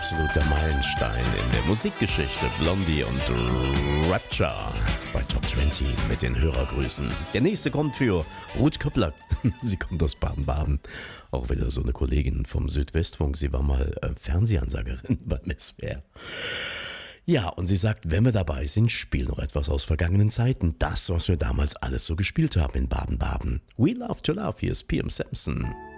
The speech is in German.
absoluter Meilenstein in der Musikgeschichte. Blondie und Rapture bei Top 20 mit den Hörergrüßen. Der nächste kommt für Ruth Köppler. Sie kommt aus Baden-Baden. Auch wieder so eine Kollegin vom Südwestfunk. Sie war mal Fernsehansagerin beim SWR. Ja, und sie sagt, wenn wir dabei sind, spiel noch etwas aus vergangenen Zeiten. Das, was wir damals alles so gespielt haben in Baden-Baden. We Love to Love, hier ist PM Samson.